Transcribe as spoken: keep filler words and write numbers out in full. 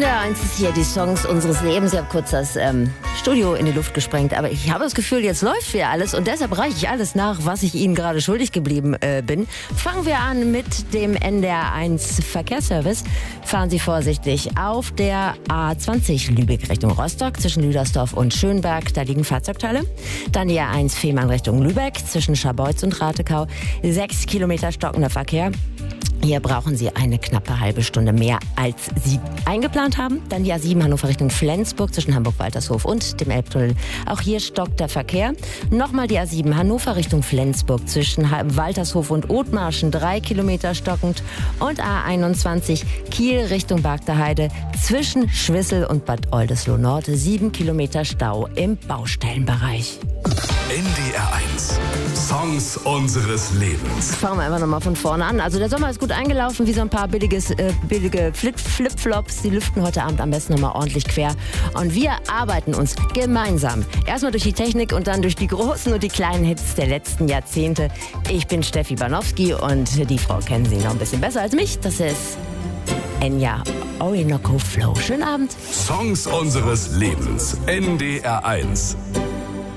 D R eins ist hier die Songs unseres Lebens. Ich habe kurz das ähm, Studio in die Luft gesprengt, aber ich habe das Gefühl, jetzt läuft wieder alles und deshalb reiche ich alles nach, was ich Ihnen gerade schuldig geblieben äh, bin. Fangen wir an mit dem N D R eins Verkehrsservice. Fahren Sie vorsichtig auf der A zwanzig Lübeck Richtung Rostock zwischen Lüdersdorf und Schönberg. Da liegen Fahrzeugteile. Dann die A eins Fehmarn Richtung Lübeck zwischen Scharbeutz und Ratekau. Sechs Kilometer stockender Verkehr. Hier brauchen Sie eine knappe halbe Stunde mehr, als Sie eingeplant haben. Dann die A sieben Hannover Richtung Flensburg zwischen Hamburg-Waltershof und dem Elbtunnel. Auch hier stockt der Verkehr. Nochmal die A sieben Hannover Richtung Flensburg zwischen Waltershof und Othmarschen, drei Kilometer stockend. Und A einundzwanzig Kiel Richtung Bagdaheide zwischen Schwissel und Bad Oldesloe Nord, sieben Kilometer Stau im Baustellenbereich. N D R eins. Songs unseres Lebens. Fangen wir einfach nochmal von vorne an. Also der Sommer ist gut eingelaufen, wie so ein paar billiges, äh, billige Flip- Flip-Flops. Die lüften heute Abend am besten nochmal ordentlich quer. Und wir arbeiten uns gemeinsam. Erstmal durch die Technik und dann durch die großen und die kleinen Hits der letzten Jahrzehnte. Ich bin Steffi Banowski und die Frau kennen Sie noch ein bisschen besser als mich. Das ist Enya Orinoco Flow. Schönen Abend. Songs unseres Lebens. N D R eins.